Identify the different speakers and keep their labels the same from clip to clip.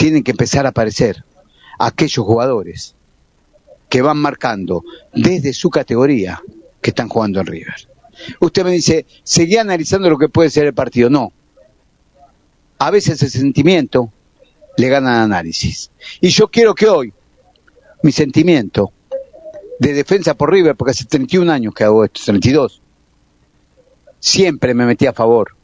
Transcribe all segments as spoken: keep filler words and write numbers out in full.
Speaker 1: tienen que empezar a aparecer aquellos jugadores que van marcando desde su categoría que están jugando en River. Usted me dice, seguí analizando lo que puede ser el partido. No. A veces el sentimiento le gana al análisis. Y yo quiero que hoy, mi sentimiento de defensa por River, porque hace treinta y un años que hago esto, treinta y dos, siempre me metí a favor.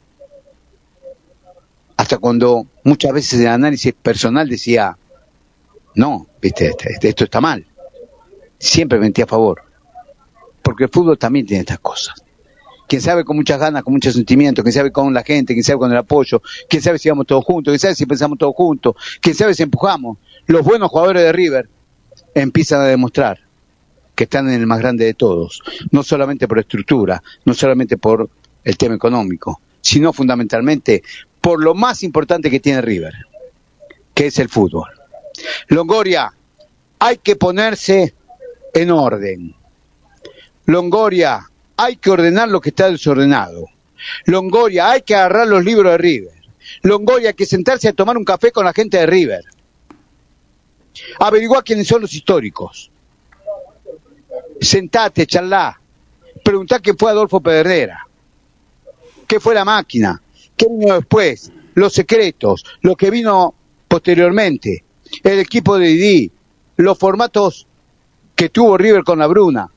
Speaker 1: Hasta cuando muchas veces el análisis personal decía, no, viste, este, esto está mal. Siempre me metí a favor. Porque el fútbol también tiene estas cosas. Quien sabe con muchas ganas, con muchos sentimientos, quien sabe con la gente, quien sabe con el apoyo, quien sabe si vamos todos juntos, quien sabe si pensamos todos juntos, quien sabe si empujamos. Los buenos jugadores de River empiezan a demostrar que están en el más grande de todos. No solamente por estructura, no solamente por el tema económico, sino fundamentalmente por lo más importante que tiene River, que es el fútbol. Longoria, hay que ponerse en orden. Longoria, hay que ordenar lo que está desordenado. Longoria, hay que agarrar los libros de River. Longoria, hay que sentarse a tomar un café con la gente de River. Averiguá quiénes son los históricos. Sentate, charlá. Preguntá quién fue Adolfo Pedernera. ¿Qué fue la máquina? ¿Qué vino después? Los secretos, lo que vino posteriormente. El equipo de Didi, los formatos que tuvo River con la Bruna.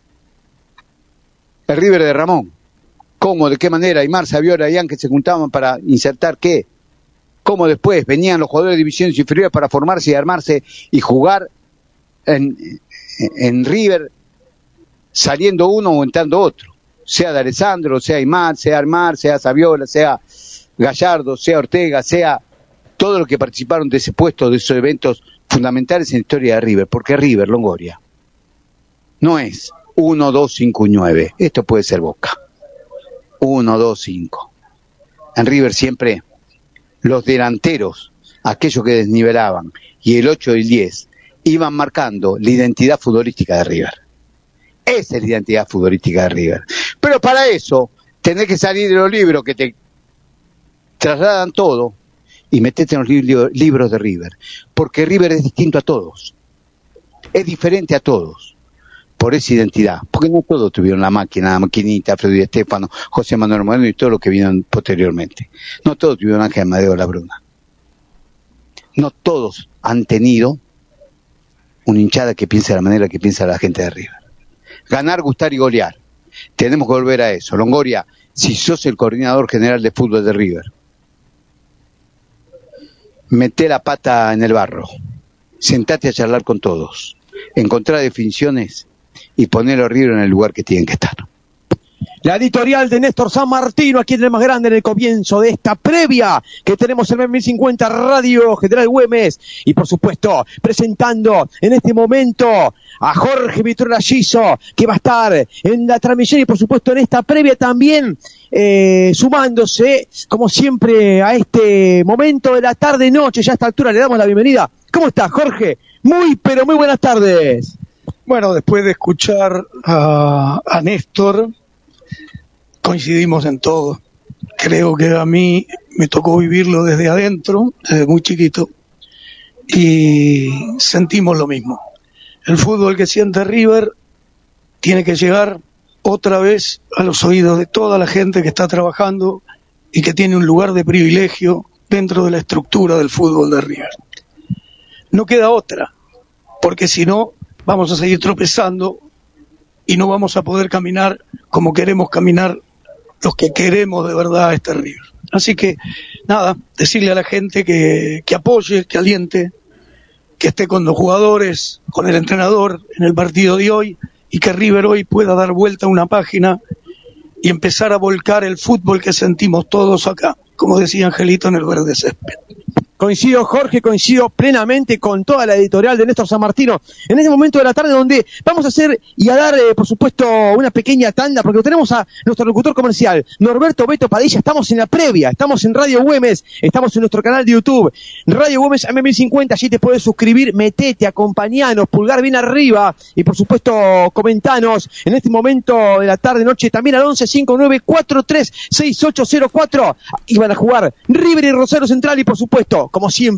Speaker 1: El River de Ramón. ¿Cómo? ¿De qué manera? Aymar, Saviola y Ian que se juntaban para insertar qué. ¿Cómo después venían los jugadores de divisiones inferiores para formarse y armarse y jugar en, en River saliendo uno o entrando otro? Sea de Alessandro, sea Aymar, sea Aymar, sea Saviola, sea Gallardo, sea Ortega, sea todos los que participaron de ese puesto, de esos eventos fundamentales en la historia de River. Porque River, Longoria, no es uno, dos, cinco y nueve. Esto puede ser Boca. uno, dos, cinco. En River siempre los delanteros, aquellos que desnivelaban, y el ocho y el diez, iban marcando la identidad futbolística de River. Esa es la identidad futbolística de River. Pero para eso, tenés que salir de los libros que te trasladan todo y meterte en los li- libros de River. Porque River es distinto a todos. Es diferente a todos. Por esa identidad. Porque no todos tuvieron la máquina, la maquinita, Alfredo Di Stéfano, José Manuel Moreno y todo lo que vino posteriormente. No todos tuvieron Ángel Amadeo La Bruna. No todos han tenido una hinchada que piensa de la manera que piensa la gente de River. Ganar, gustar y golear. Tenemos que volver a eso. Longoria, si sos el coordinador general de fútbol de River, meté la pata en el barro. Sentate a charlar con todos. Encontrar definiciones y poner a River en el lugar que tienen que estar.
Speaker 2: La editorial de Néstor San Martino, aquí en el más grande, en el comienzo de esta previa que tenemos en mil cincuenta Radio General Güemes. Y por supuesto, presentando en este momento a Jorge Vitorlagizo, que va a estar en la transmisión y por supuesto en esta previa también, eh, sumándose, como siempre, a este momento de la tarde-noche. Ya a esta altura le damos la bienvenida. ¿Cómo estás, Jorge? Muy, pero muy buenas tardes.
Speaker 3: Bueno, después de escuchar a, a Néstor, coincidimos en todo. Creo que a mí me tocó vivirlo desde adentro, desde muy chiquito, y sentimos lo mismo. El fútbol que siente River tiene que llegar otra vez a los oídos de toda la gente que está trabajando y que tiene un lugar de privilegio dentro de la estructura del fútbol de River. No queda otra, porque si no, vamos a seguir tropezando y no vamos a poder caminar como queremos caminar los que queremos de verdad este River. Así que, nada, decirle a la gente que, que apoye, que aliente, que esté con los jugadores, con el entrenador en el partido de hoy, y que River hoy pueda dar vuelta a una página y empezar a volcar el fútbol que sentimos todos acá, como decía Angelito, en el verde césped.
Speaker 2: Coincido, Jorge, coincido plenamente con toda la editorial de Néstor San Martino en este momento de la tarde donde vamos a hacer y a dar, eh, por supuesto, una pequeña tanda, porque tenemos a nuestro locutor comercial, Norberto Beto Padilla. Estamos en la previa, estamos en Radio Güemes, estamos en nuestro canal de YouTube, Radio Güemes M mil cincuenta, allí te puedes suscribir, metete, acompañanos, pulgar bien arriba y, por supuesto, comentanos en este momento de la tarde-noche también al once cinco nueve cuatro tres seis ocho cero cuatro. Y van a jugar River y Rosario Central y, por supuesto, como siempre,